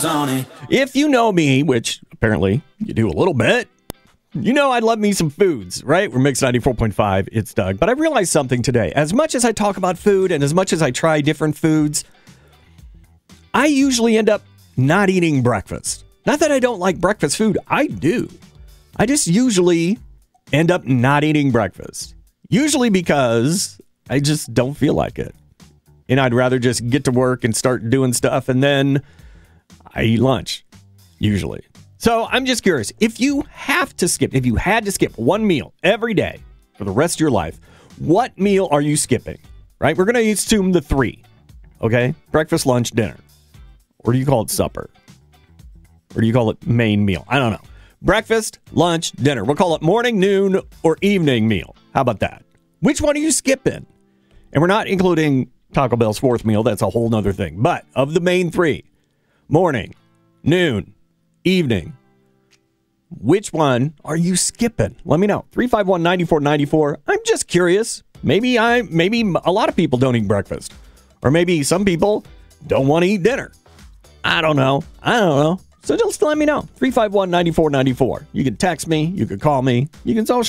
Mazzoni. If you know me, which apparently you do a little bit, you know I'd love me some foods, right? We're Mix 94.5. It's Doug. But I realized something today. As much as I talk about food and as much as I try different foods, I usually end up not eating breakfast. Not that I don't like breakfast food. I do. I just usually end up not eating breakfast. Usually because I just don't feel like it. And I'd rather just get to work and start doing stuff, and then I eat lunch, usually. So I'm just curious, if you had to skip one meal every day for the rest of your life, what meal are you skipping? Right? We're going to assume the three. Okay? Breakfast, lunch, dinner. Or do you call it supper? Or do you call it main meal? I don't know. Breakfast, lunch, dinner. We'll call it morning, noon, or evening meal. How about that? Which one are you skipping? And we're not including Taco Bell's fourth meal. That's a whole nother thing. But of the main three, morning, noon, evening, which one are you skipping? Let me know. 351-9494. I'm just curious. Maybe a lot of people don't eat breakfast. Or maybe some people don't want to eat dinner. I don't know. So just let me know. 351-9494. You can text me. You can call me. You can social